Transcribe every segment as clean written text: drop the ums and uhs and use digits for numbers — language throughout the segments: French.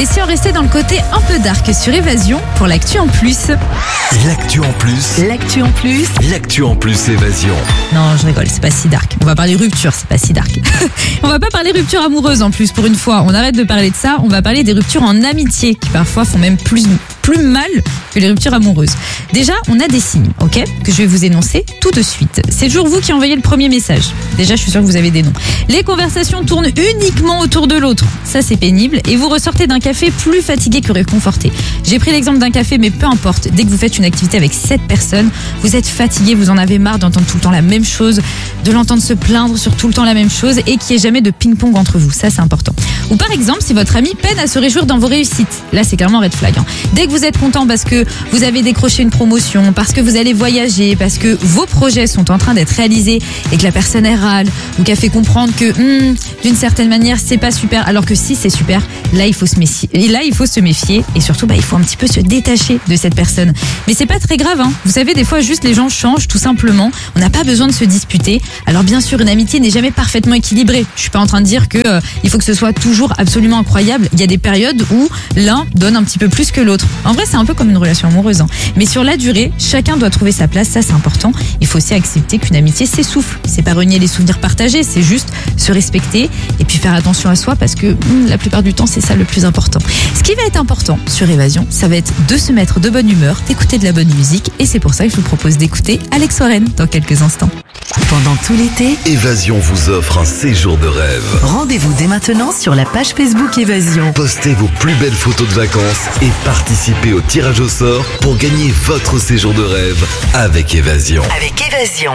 Et si on restait dans le côté un peu dark sur Évasion pour l'actu en plus? L'actu en plus. L'actu en plus. L'actu en plus Évasion. Non, je rigole, c'est pas si dark. On va parler rupture, c'est pas si dark. On va pas parler rupture amoureuse en plus pour une fois. On arrête de parler de ça, on va parler des ruptures en amitié qui parfois font même plus mal que les ruptures amoureuses. Déjà, on a des signes, ok, que je vais vous énoncer tout de suite. C'est toujours vous qui envoyez le premier message. Déjà, je suis sûre que vous avez des noms. Les conversations tournent uniquement autour de l'autre. Ça, c'est pénible. Et vous ressortez d'un café plus fatigué que réconforté. J'ai pris l'exemple d'un café, mais peu importe. Dès que vous faites une activité avec 7 personnes, vous êtes fatigué, vous en avez marre d'entendre tout le temps la même chose, de l'entendre se plaindre sur tout le temps la même chose et qu'il n'y ait jamais de ping-pong entre vous. Ça, c'est important. Ou par exemple, si votre ami peine à se réjouir dans vos réussites. Là, c'est clairement red flag. Dès que vous êtes content parce que vous avez décroché une promotion, parce que vous allez voyager, parce que vos projets sont en train d'être réalisés et que la personne elle râle ou qu'elle fait comprendre que d'une certaine manière c'est pas super alors que si c'est super, là il faut se méfier. Et là il faut se méfier et surtout il faut un petit peu se détacher de cette personne. Mais c'est pas très grave, Vous savez, des fois juste les gens changent tout simplement. On n'a pas besoin de se disputer. Alors bien sûr, une amitié n'est jamais parfaitement équilibrée. Je suis pas en train de dire que il faut que ce soit toujours absolument incroyable. Il y a des périodes où l'un donne un petit peu plus que l'autre. En vrai, c'est un peu comme une relation amoureuse. Mais sur la durée, chacun doit trouver sa place, ça c'est important. Il faut aussi accepter qu'une amitié s'essouffle. C'est pas renier les souvenirs partagés, c'est juste se respecter et puis faire attention à soi parce que la plupart du temps, c'est ça le plus important. Ce qui va être important sur Évasion, ça va être de se mettre de bonne humeur, d'écouter de la bonne musique et c'est pour ça que je vous propose d'écouter Alex Warren dans quelques instants. Pendant tout l'été, Évasion vous offre un séjour de rêve. rendez-vous dès maintenant sur la page Facebook Évasion. Postez vos plus belles photos de vacances et participez au tirage au sort pour gagner votre séjour de rêve avec Évasion. Avec Évasion.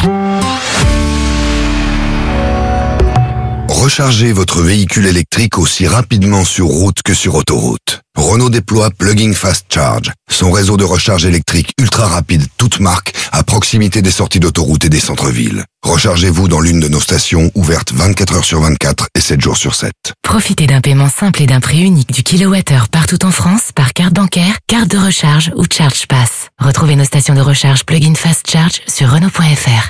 Rechargez votre véhicule électrique aussi rapidement sur route que sur autoroute. Renault déploie Plug-in Fast Charge, son réseau de recharge électrique ultra rapide, toute marque, à proximité des sorties d'autoroute et des centres-villes. Rechargez-vous dans l'une de nos stations ouvertes 24 heures sur 24 et 7 jours sur 7. Profitez d'un paiement simple et d'un prix unique du kilowattheure partout en France par carte bancaire, carte de recharge ou Charge Pass. Retrouvez nos stations de recharge Plug-in Fast Charge sur Renault.fr.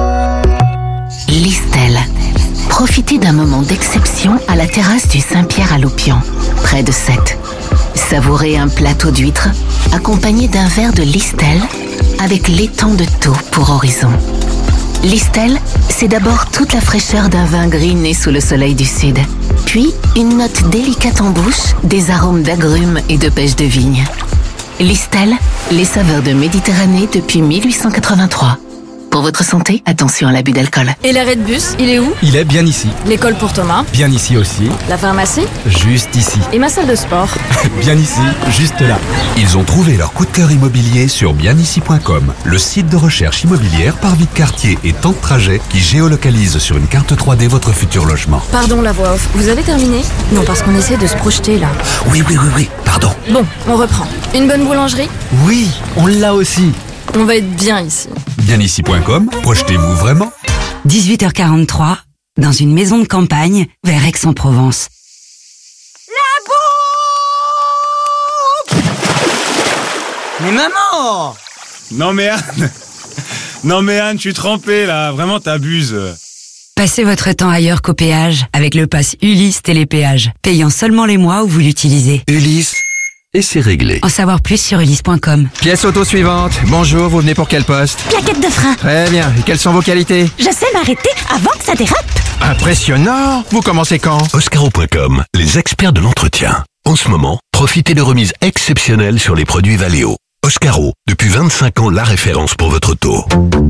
Listel. Profitez d'un moment d'exception à la terrasse du Saint-Pierre à Loupian, près de Sète. Savourez un plateau d'huîtres accompagné d'un verre de Listel avec l'étang de Thau pour horizon. Listel, c'est d'abord toute la fraîcheur d'un vin gris né sous le soleil du sud. Puis une note délicate en bouche, des arômes d'agrumes et de pêche de vigne. Listel, les saveurs de Méditerranée depuis 1883. Pour votre santé, attention à l'abus d'alcool. Et l'arrêt de bus, il est où? Il est bien ici. L'école pour Thomas? Bien ici aussi. La pharmacie? Juste ici. Et ma salle de sport? Bien ici, juste là. Ils ont trouvé leur coup de cœur immobilier sur bienici.com, le site de recherche immobilière par vie de quartier et temps de trajet qui géolocalise sur une carte 3D votre futur logement. Pardon la voix off, vous avez terminé? Non, parce qu'on essaie de se projeter là. Oui, pardon. Bon, on reprend. Une bonne boulangerie? Oui, on l'a aussi. On va être bien ici. Bienici.com, projetez-vous vraiment? 18h43, dans une maison de campagne, vers Aix-en-Provence. La bombe! Mais maman! Non mais Anne, je suis trempé là, vraiment t'abuses. Passez votre temps ailleurs qu'au péage, avec le pass Ulysse Télépéage, payant seulement les mois où vous l'utilisez. Ulysse, et c'est réglé. En savoir plus sur ulysse.com. Pièce auto suivante. Bonjour, vous venez pour quel poste? Plaquette de frein. Très bien. Et quelles sont vos qualités? Je sais m'arrêter avant que ça dérape. Impressionnant. Vous commencez quand? Oscaro.com, les experts de l'entretien. En ce moment, profitez de remises exceptionnelles sur les produits Valeo. Oscaro, depuis 25 ans la référence pour votre auto.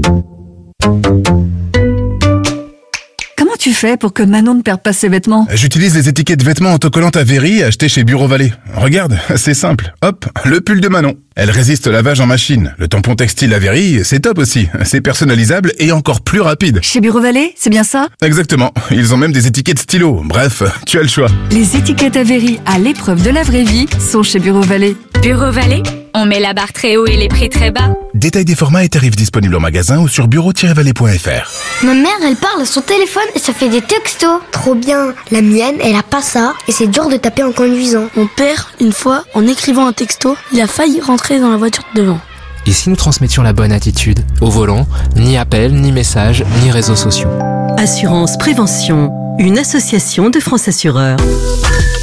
Comment tu fais pour que Manon ne perde pas ses vêtements? J'utilise les étiquettes vêtements autocollantes Avery achetées chez Bureau Vallée. Regarde, c'est simple. Hop, le pull de Manon. Elle résiste au lavage en machine. Le tampon textile Avery, c'est top aussi. C'est personnalisable et encore plus rapide. Chez Bureau Vallée, c'est bien ça? Exactement. Ils ont même des étiquettes stylo. Bref, tu as le choix. Les étiquettes Avery à l'épreuve de la vraie vie sont chez Bureau Vallée. Bureau Vallée, on met la barre très haut et les prix très bas. Détail des formats et tarifs disponibles en magasin ou sur bureau-vallée.fr. Ma mère, elle parle à son téléphone et ça fait des textos. Trop bien. La mienne, elle a pas ça et c'est dur de taper en conduisant. Mon père, une fois, en écrivant un texto, il a failli rentrer dans la voiture de devant. Et si nous transmettions la bonne attitude? Au volant, ni appel, ni message, ni réseaux sociaux. Assurance Prévention, une association de France Assureurs.